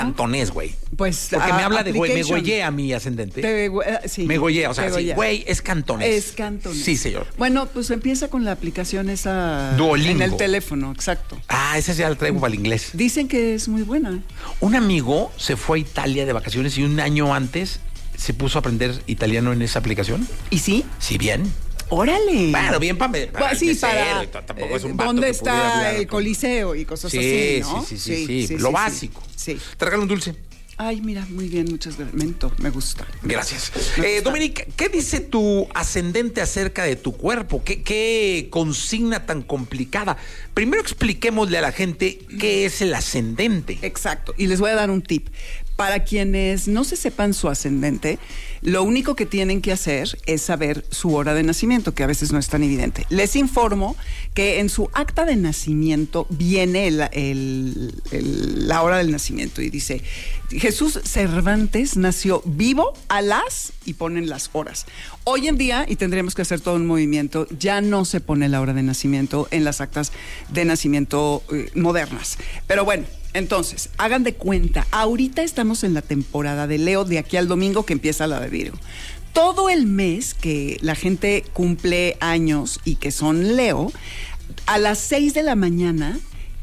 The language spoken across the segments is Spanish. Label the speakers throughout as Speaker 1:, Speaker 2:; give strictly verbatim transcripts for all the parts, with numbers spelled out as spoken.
Speaker 1: cantonés, güey.
Speaker 2: Pues
Speaker 1: porque
Speaker 2: a,
Speaker 1: me habla de güey, me
Speaker 2: application.
Speaker 1: gollea a mi ascendente.
Speaker 2: Te, uh, sí,
Speaker 1: me gollea, o sea,
Speaker 2: te
Speaker 1: sí,
Speaker 2: gollea.
Speaker 1: güey, es cantonés.
Speaker 2: Es cantonés.
Speaker 1: Sí, señor.
Speaker 2: Bueno, pues empieza con la aplicación esa
Speaker 1: Duolingo.
Speaker 2: en el teléfono, exacto.
Speaker 1: Ah, esa ya la traigo para el inglés.
Speaker 2: Dicen que es muy buena.
Speaker 1: Un amigo se fue a Italia de vacaciones y un año antes se puso a aprender italiano en esa aplicación.
Speaker 2: ¿Y sí?
Speaker 1: Sí, bien.
Speaker 2: ¡Órale!
Speaker 1: Bueno, bien para, para
Speaker 2: Bueno, sí,
Speaker 1: el
Speaker 2: para,
Speaker 1: mesero y todo, tampoco es un vato
Speaker 2: ¿dónde
Speaker 1: que pudiera
Speaker 2: está
Speaker 1: hablar
Speaker 2: el
Speaker 1: con-
Speaker 2: Coliseo y cosas
Speaker 1: Sí,
Speaker 2: así, ¿no?
Speaker 1: sí, sí, sí, sí, lo básico.
Speaker 2: Sí.
Speaker 1: Te regalo un dulce.
Speaker 2: Ay, mira, muy bien, muchas gracias. Mento, me gusta.
Speaker 1: Gracias.
Speaker 2: Me
Speaker 1: Eh,
Speaker 2: gusta.
Speaker 1: Dominica, ¿qué dice tu ascendente acerca de tu cuerpo? ¿Qué, ¿Qué consigna tan complicada? Primero expliquémosle a la gente qué es el ascendente.
Speaker 2: Exacto. Y les voy a dar un tip. Para quienes no se sepan su ascendente, lo único que tienen que hacer es saber su hora de nacimiento, que a veces no es tan evidente. Les informo que en su acta de nacimiento viene el- el- el- la hora del nacimiento y dice, Jesús Cervantes nació vivo a las, y ponen las horas. Hoy en día, y tendremos que hacer todo un movimiento, ya no se pone la hora de nacimiento en las actas de nacimiento eh, modernas. Pero bueno, entonces, hagan de cuenta, ahorita estamos en la temporada de Leo, de aquí al domingo que empieza la de Virgo. Todo el mes que la gente cumple años y que son Leo, a las seis de la mañana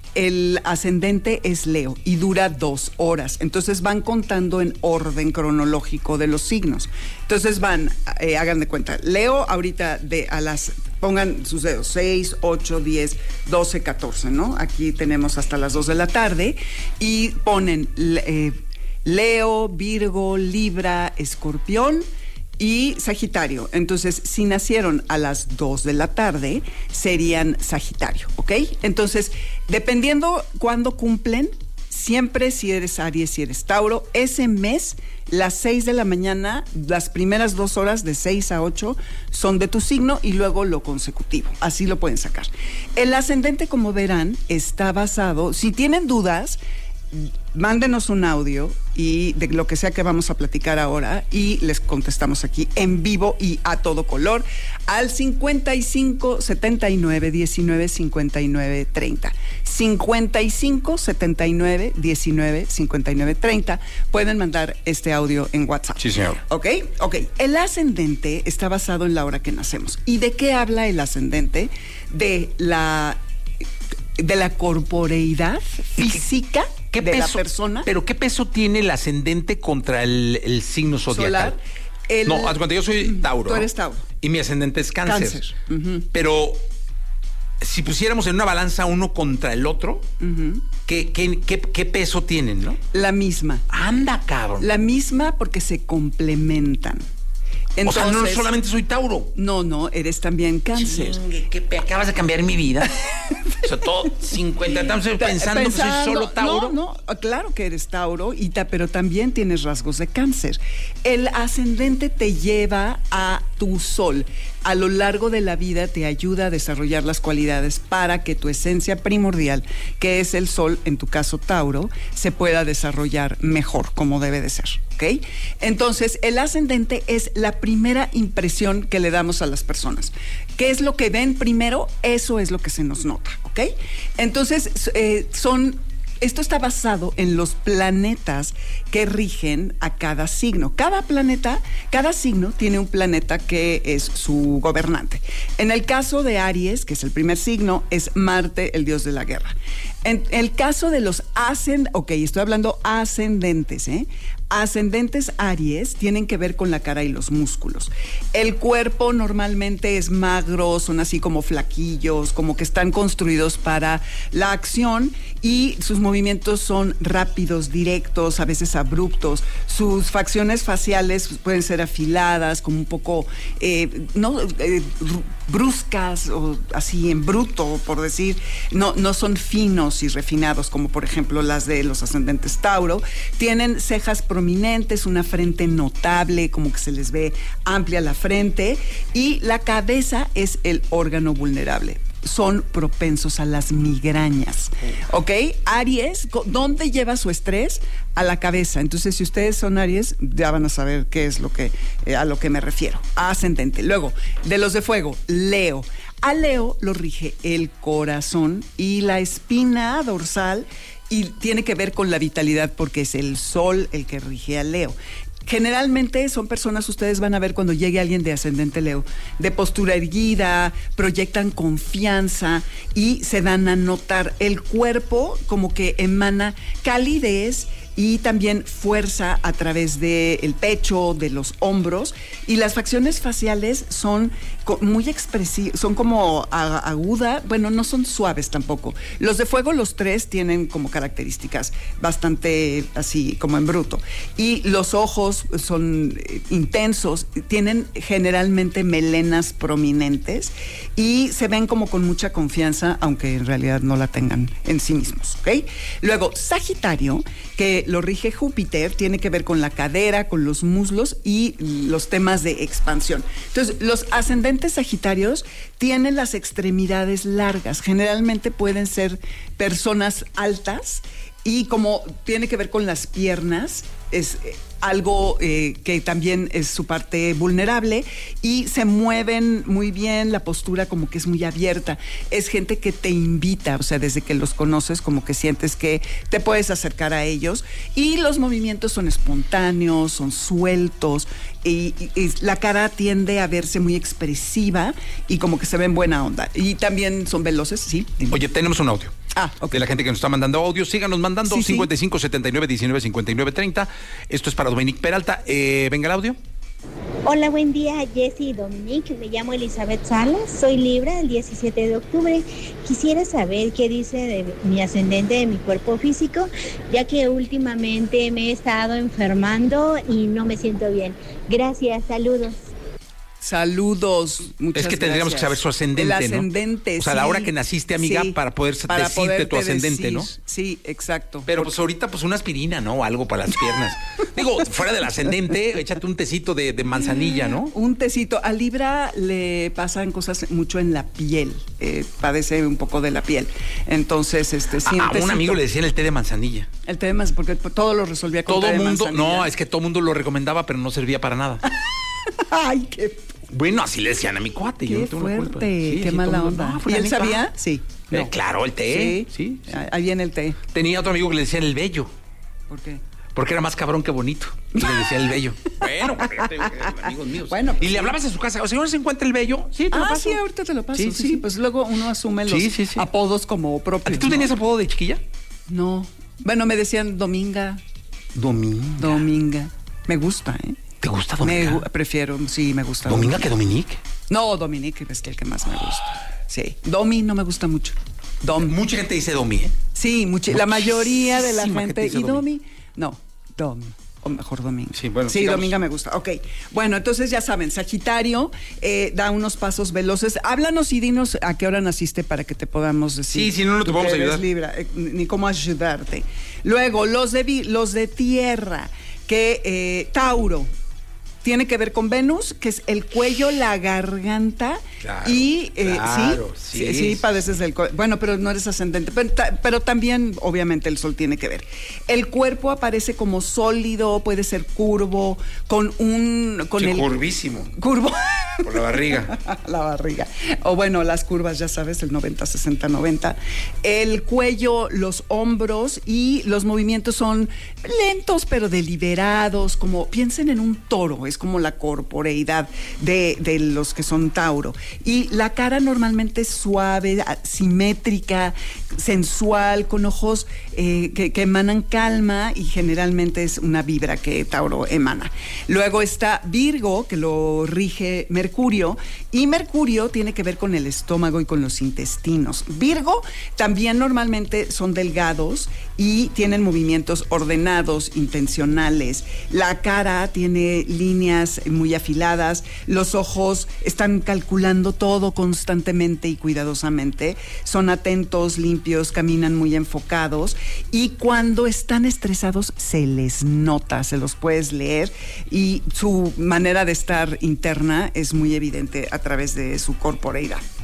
Speaker 2: el ascendente es Leo y dura dos horas. Entonces van contando en orden cronológico de los signos. Entonces van, eh, hagan de cuenta, Leo ahorita de a las, pongan sus dedos, seis, ocho, diez, doce, catorce, ¿no? Aquí tenemos hasta las dos de la tarde y ponen eh, Leo, Virgo, Libra, Escorpión y Sagitario. Entonces, si nacieron a las dos de la tarde, serían Sagitario, ¿ok? Entonces, dependiendo cuándo cumplen, siempre si eres Aries, si eres Tauro, ese mes, las seis de la mañana, las primeras dos horas de seis a ocho son de tu signo y luego lo consecutivo. Así lo pueden sacar. El ascendente, como verán, está basado, si tienen dudas, mándenos un audio y de lo que sea que vamos a platicar ahora y les contestamos aquí en vivo y a todo color al cincuenta y cinco, setenta y nueve, diecinueve, cincuenta y nueve, treinta. cincuenta y cinco, setenta y nueve, diecinueve, cincuenta y nueve, treinta. Pueden mandar este audio en WhatsApp.
Speaker 1: Sí, señor.
Speaker 2: ¿Ok? Ok. El ascendente está basado en la hora que nacemos. ¿Y de qué habla el ascendente? De la de la corporeidad física
Speaker 1: ¿Qué
Speaker 2: de
Speaker 1: peso,
Speaker 2: la persona.
Speaker 1: Pero ¿qué peso tiene el ascendente contra el, el signo zodiacal?
Speaker 2: Solar. El-
Speaker 1: No, haz cuenta, yo soy Tauro.
Speaker 2: Tú eres Tauro.
Speaker 1: Y mi ascendente es Cáncer.
Speaker 2: Cáncer. Uh-huh.
Speaker 1: Pero si pusiéramos en una balanza uno contra el otro,
Speaker 2: Uh-huh.
Speaker 1: ¿qué, qué, qué, qué peso tienen, no?
Speaker 2: La misma.
Speaker 1: Anda, cabrón.
Speaker 2: La misma porque se complementan. Entonces,
Speaker 1: o sea, no solamente soy Tauro.
Speaker 2: No, no, eres también Cáncer.
Speaker 1: Chingue, que pe- acabas de cambiar mi vida. O sea, todo cincuenta, estamos pensando, que soy solo Tauro.
Speaker 2: No, no, claro que eres Tauro, y ta, pero también tienes rasgos de Cáncer. El ascendente te lleva a tu sol. A lo largo de la vida te ayuda a desarrollar las cualidades para que tu esencia primordial, que es el sol, en tu caso Tauro, se pueda desarrollar mejor, como debe de ser. ¿Ok? Entonces, el ascendente es la primera impresión que le damos a las personas. ¿Qué es lo que ven primero? Eso es lo que se nos nota, ¿ok? Entonces, eh, son... Esto está basado en los planetas que rigen a cada signo. Cada planeta, cada signo tiene un planeta que es su gobernante. En el caso de Aries, que es el primer signo, es Marte, el dios de la guerra. En el caso de los ascendentes, ok, estoy hablando ascendentes, ¿eh? Ascendentes Aries tienen que ver con la cara y los músculos. El cuerpo normalmente es magro, son así como flaquillos, como que están construidos para la acción y sus movimientos son rápidos, directos, a veces abruptos. Sus facciones faciales pueden ser afiladas, como un poco, eh, no, eh, bruscas o así en bruto, por decir. No, no son finos y refinados como por ejemplo las de los ascendentes Tauro. Tienen cejas prominentes, una frente notable, como que se les ve amplia la frente, y la cabeza es el órgano vulnerable. Son propensos a las migrañas, ¿ok? Aries, ¿dónde lleva su estrés? A la cabeza. Entonces, si ustedes son Aries, ya van a saber qué es lo que, eh, a lo que me refiero. Ascendente. Luego, de los de fuego, Leo. A Leo lo rige el corazón y la espina dorsal y tiene que ver con la vitalidad porque es el sol el que rige a Leo. Generalmente son personas, ustedes van a ver cuando llegue alguien de ascendente Leo, de postura erguida, proyectan confianza y se dan a notar. El cuerpo como que emana calidez y también fuerza a través del pecho, de los hombros, y las facciones faciales son muy expresivas, son como aguda, bueno, no son suaves tampoco. Los de fuego, los tres, tienen como características bastante así, como en bruto. Y los ojos son intensos, tienen generalmente melenas prominentes y se ven como con mucha confianza, aunque en realidad no la tengan en sí mismos, ¿ok? Luego, Sagitario, que lo rige Júpiter, tiene que ver con la cadera, con los muslos y los temas de expansión. Entonces, los ascendentes Sagitarios tienen las extremidades largas. Generalmente pueden ser personas altas y como tiene que ver con las piernas, es algo eh, que también es su parte vulnerable y se mueven muy bien, la postura como que es muy abierta. Es gente que te invita, o sea, desde que los conoces como que sientes que te puedes acercar a ellos y los movimientos son espontáneos, son sueltos y, y, y la cara tiende a verse muy expresiva y como que se ve en buena onda. Y también son veloces, sí. Dime.
Speaker 1: Oye, tenemos un audio.
Speaker 2: Ah, okay.
Speaker 1: De la gente que nos está mandando audio, síganos mandando sí, cincuenta y cinco, setenta y nueve, diecinueve, cincuenta y nueve, treinta. Esto es para Dominique Peralta. Eh, venga el audio.
Speaker 3: Hola, buen día, Jessy y Dominique. Me llamo Elizabeth Salas, soy Libra, el diecisiete de octubre. Quisiera saber qué dice de mi ascendente de mi cuerpo físico, ya que últimamente me he estado enfermando y no me siento bien. Gracias, saludos.
Speaker 2: Saludos, muchas
Speaker 1: Es que tendríamos
Speaker 2: gracias.
Speaker 1: que saber su ascendente,
Speaker 2: El ascendente,
Speaker 1: ¿no? O sea,
Speaker 2: sí,
Speaker 1: a la hora que naciste, amiga,
Speaker 2: sí,
Speaker 1: para poder
Speaker 2: para
Speaker 1: decirte
Speaker 2: poderte
Speaker 1: tu ascendente,
Speaker 2: decir,
Speaker 1: ¿no?
Speaker 2: Sí, exacto.
Speaker 1: Pero pues ahorita, pues una aspirina, ¿no? Algo para las piernas. Digo, fuera del ascendente, échate un tecito de, de manzanilla, ¿no?
Speaker 2: Un tecito. A Libra le pasan cosas mucho en la piel. Eh, padece un poco de la piel. Entonces, este, sí,
Speaker 1: a, a un amigo le decían el té de manzanilla.
Speaker 2: El té de manzanilla, porque todo lo resolvía con
Speaker 1: todo
Speaker 2: té de
Speaker 1: mundo,
Speaker 2: manzanilla.
Speaker 1: No, es que todo mundo lo recomendaba, pero no servía para nada.
Speaker 2: Ay, qué...
Speaker 1: Bueno, así le decían a mi cuate.
Speaker 2: Qué
Speaker 1: yo no tengo
Speaker 2: fuerte,
Speaker 1: sí,
Speaker 2: qué
Speaker 1: sí,
Speaker 2: mala
Speaker 1: mundo,
Speaker 2: onda.
Speaker 1: no,
Speaker 2: ¿Y él sabía? Sí.
Speaker 1: No.
Speaker 2: No.
Speaker 1: Eh, claro, el té. Sí, sí, sí.
Speaker 2: Ahí viene el té.
Speaker 1: Tenía otro amigo que le decían el bello.
Speaker 2: ¿Por qué?
Speaker 1: Porque era más cabrón que bonito. Y le decía el bello. Bueno, fíjate, amigos míos.
Speaker 2: Bueno, pues,
Speaker 1: y le hablabas a su casa, o sea, ¿no se encuentra el bello? Sí, te
Speaker 2: ah,
Speaker 1: lo paso.
Speaker 2: sí, ahorita te lo paso.
Speaker 1: Sí,
Speaker 2: Sí,
Speaker 1: sí,
Speaker 2: sí, pues luego uno asume los
Speaker 1: sí, sí, sí.
Speaker 2: apodos como propios.
Speaker 1: ¿Tú
Speaker 2: ¿no?
Speaker 1: tenías apodo de chiquilla?
Speaker 2: No. Bueno, me decían Dominga.
Speaker 1: Dominga.
Speaker 2: Dominga. Me gusta, ¿eh?
Speaker 1: ¿Te gusta Dominga?
Speaker 2: Me prefiero, sí, me gusta.
Speaker 1: ¿Dominga,
Speaker 2: Dominga.
Speaker 1: que Dominique?
Speaker 2: No, Dominique es el que más me gusta. Sí. Domi no me gusta mucho. Dom.
Speaker 1: Mucha gente dice Domi, ¿eh?
Speaker 2: Sí, mucha, la mayoría de la
Speaker 1: Muchísima
Speaker 2: gente.
Speaker 1: gente dice
Speaker 2: ¿Y
Speaker 1: Domi?
Speaker 2: Domi? No, Dom. O mejor Dominga.
Speaker 1: Sí, bueno,
Speaker 2: sí,
Speaker 1: sigamos.
Speaker 2: Dominga me gusta. Ok. Bueno, entonces ya saben, Sagitario eh, da unos pasos veloces. Háblanos y dinos a qué hora naciste para que te podamos decir.
Speaker 1: Sí, si no, no te podemos
Speaker 2: que eres
Speaker 1: ayudar.
Speaker 2: Libra, eh, ni cómo ayudarte. Luego, los de, vi- los de tierra, que eh, Tauro. Tiene que ver con Venus, que es el cuello, la garganta
Speaker 1: Claro,
Speaker 2: y eh,
Speaker 1: claro,
Speaker 2: sí,
Speaker 1: sí.
Speaker 2: sí, sí, padeces del cuello. Bueno, pero no eres ascendente, pero, ta- pero también obviamente el sol tiene que ver. El cuerpo aparece como sólido, puede ser curvo, con un con
Speaker 1: Sí,
Speaker 2: el
Speaker 1: curvísimo.
Speaker 2: curvo
Speaker 1: Por la barriga.
Speaker 2: la barriga. O bueno, las curvas, ya sabes, el noventa, sesenta, noventa. El cuello, los hombros y los movimientos son lentos pero deliberados, como piensen en un toro, es como la corporeidad de, de los que son Tauro. Y la cara normalmente es suave, simétrica, sensual, con ojos eh, que, que emanan calma y generalmente es una vibra que Tauro emana. Luego está Virgo, que lo rige Mercurio, y Mercurio tiene que ver con el estómago y con los intestinos. Virgo también normalmente son delgados y tienen movimientos ordenados, intencionales. La cara tiene líneas muy afiladas, los ojos están calculando todo constantemente y cuidadosamente, son atentos, limpios, caminan muy enfocados y cuando están estresados se les nota, se los puedes leer y su manera de estar interna es muy evidente a través de su corporeidad.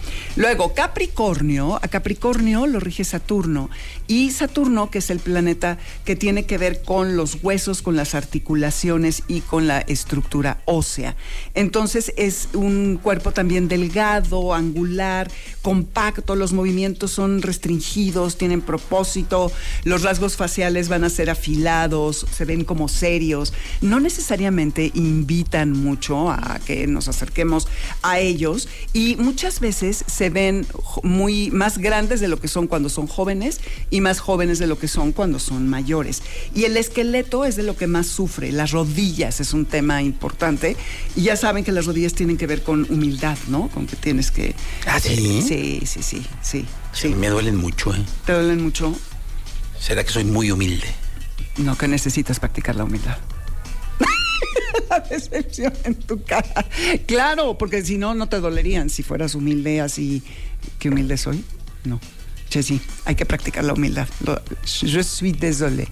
Speaker 2: Luego, Capricornio, a Capricornio lo rige Saturno, y Saturno, que es el planeta que tiene que ver con los huesos, con las articulaciones y con la estructura ósea. Entonces es un cuerpo también delgado, angular, compacto, los movimientos son restringidos, tienen propósito, los rasgos faciales van a ser afilados, se ven como serios, no necesariamente invitan mucho a que nos acerquemos a ellos, y muchas veces se ven muy más grandes de lo que son cuando son jóvenes y más jóvenes de lo que son cuando son mayores. Y el esqueleto es de lo que más sufre, las rodillas es un tema importante, y ya saben que las rodillas tienen que ver con humildad, ¿no? Con que tienes que...
Speaker 1: ¿Ah, sí?
Speaker 2: Sí, sí, sí, sí, sí.
Speaker 1: Sí, me duelen mucho, ¿eh?
Speaker 2: ¿Te duelen mucho?
Speaker 1: ¿Será que soy muy humilde?
Speaker 2: No, que necesitas practicar la humildad. La decepción en tu cara. Claro, porque si no, no te dolerían. Si fueras humilde así, ¿qué humilde soy? No. Che, sí, hay que practicar la humildad. Je suis désolé.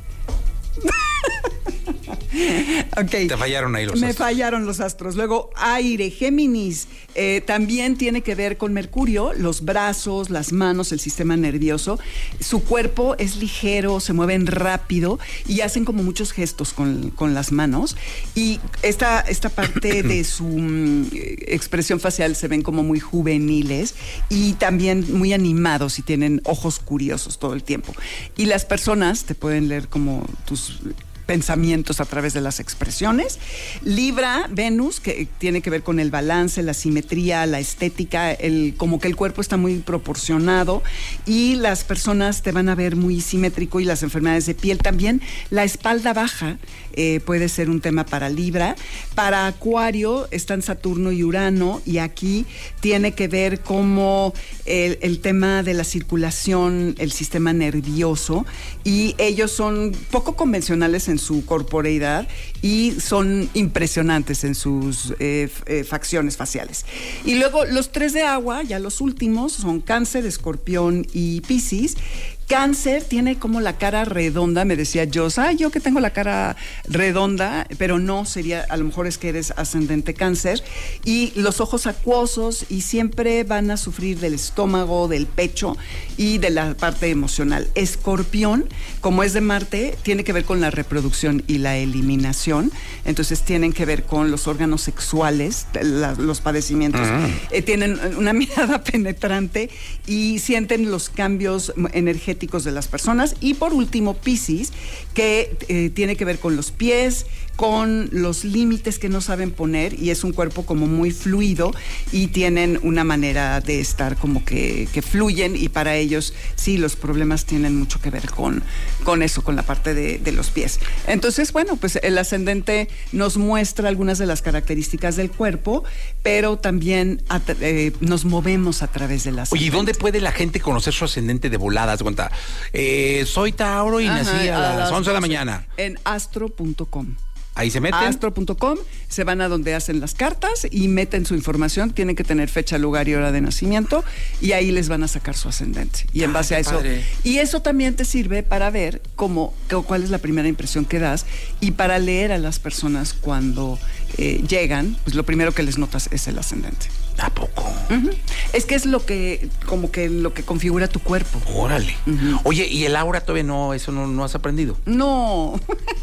Speaker 2: Okay.
Speaker 1: Te fallaron ahí los
Speaker 2: Me
Speaker 1: astros.
Speaker 2: fallaron los astros. Luego, aire, Géminis, eh, también tiene que ver con Mercurio, los brazos, las manos, el sistema nervioso. Su cuerpo es ligero, se mueven rápido y hacen como muchos gestos con, con las manos. Y esta, esta parte de su mm, expresión facial se ven como muy juveniles y también muy animados y tienen ojos curiosos todo el tiempo. Y las personas te pueden leer como tus pensamientos a través de las expresiones. Libra, Venus, que tiene que ver con el balance, la simetría, la estética, el, como que el cuerpo está muy proporcionado y las personas te van a ver muy simétrico, y las enfermedades de piel también. La espalda baja eh, puede ser un tema para Libra. Para Acuario están Saturno y Urano, y aquí tiene que ver como el, el tema de la circulación, el sistema nervioso, y ellos son poco convencionales en su corporeidad y son impresionantes en sus eh, eh, facciones faciales. Y luego los tres de agua, ya los últimos, son Cáncer, Escorpión y Piscis. Cáncer tiene como la cara redonda, me decía Jos, ah, yo que tengo la cara redonda, pero no, sería, a lo mejor es que eres ascendente Cáncer, y los ojos acuosos, y siempre van a sufrir del estómago, del pecho y de la parte emocional. Escorpión, como es de Marte, tiene que ver con la reproducción y la eliminación, entonces tienen que ver con los órganos sexuales, la, los padecimientos, uh-huh. eh, tienen una mirada penetrante y sienten los cambios energéticos de las personas. Y por último, Piscis, que eh, tiene que ver con los pies, con los límites que no saben poner, y es un cuerpo como muy fluido y tienen una manera de estar como que, que fluyen, y para ellos sí, los problemas tienen mucho que ver con, con eso, con la parte de, de los pies. Entonces, bueno, pues el ascendente nos muestra algunas de las características del cuerpo, pero también a, eh, nos movemos a través del ascendente.
Speaker 1: Oye, ¿y dónde puede la gente conocer su ascendente de voladas? Cuenta, eh, soy Tauro y Ajá, nací a, a las once de la mañana.
Speaker 2: En astro punto com.
Speaker 1: Ahí se meten.
Speaker 2: astro punto com, se van a donde hacen las cartas y meten su información, tienen que tener fecha, lugar y hora de nacimiento, y ahí les van a sacar su ascendente. Y en ah, base a eso, padre. Y eso también te sirve para ver cómo, cuál es la primera impresión que das, y para leer a las personas cuando eh, llegan, pues lo primero que les notas es el ascendente.
Speaker 1: ¿A poco?
Speaker 2: Uh-huh. Es que es lo que, como que lo que configura tu cuerpo.
Speaker 1: Órale. Uh-huh. Oye, ¿y el aura todavía no, eso no, no has aprendido?
Speaker 2: No,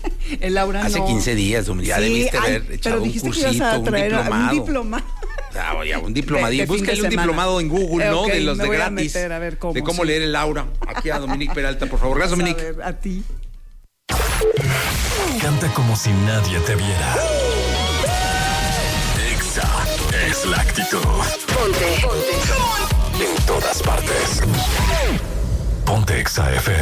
Speaker 2: el aura
Speaker 1: Hace
Speaker 2: no.
Speaker 1: Hace quince días, ya sí, debiste ay, haber echado un cursito, un diplomado.
Speaker 2: Un diplomado.
Speaker 1: Ya, ya, un diplomadito. Búscale un diplomado en Google, ¿no? Okay, de los de gratis.
Speaker 2: A a ver cómo,
Speaker 1: de cómo sí. leer el aura. Aquí a Dominique Peralta, por favor. Gracias, Dominique.
Speaker 2: A, ver, a ti.
Speaker 4: Canta como si nadie te viera. Exa es la actitud.
Speaker 5: Ponte. Ponte.
Speaker 4: En todas partes. Ponte Exa F M.